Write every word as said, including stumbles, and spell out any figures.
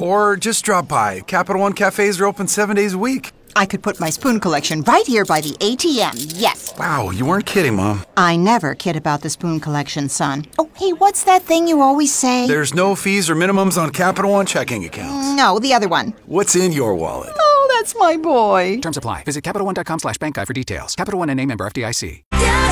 Or just drop by. Capital One cafes are open seven days a week. I could put my spoon collection right here by the A T M, yes. Wow, you weren't kidding, Mom. I never kid about the spoon collection, son. Oh, hey, what's that thing you always say? There's no fees or minimums on Capital One checking accounts. No, the other one. What's in your wallet? Oh, that's my boy. Terms apply. Visit CapitalOne.com slash bank guide for details. Capital One and a member F D I C. Yes.